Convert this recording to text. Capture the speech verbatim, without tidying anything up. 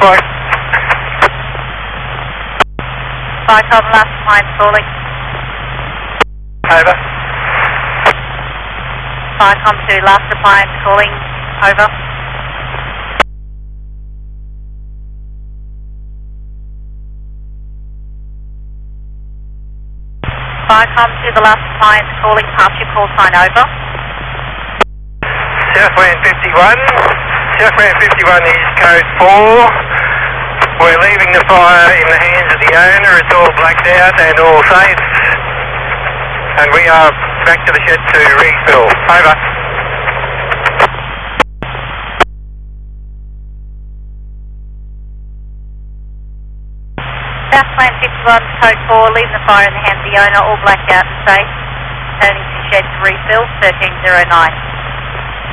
Flight. Vicom, last appliance calling. Over. Vicom to last appliance calling. Over. Vicom to the last appliance calling. Pass your call sign. Over. Southland fifty-one. Southland fifty-one is code four. We're leaving the fire in the hands of the owner. It's all blacked out and all safe. And we are back to the shed to refill. Over. Southland fifty-one, code four, leaving the fire in the hands of the owner, all blacked out and safe. Turning to shed to refill, thirteen oh nine.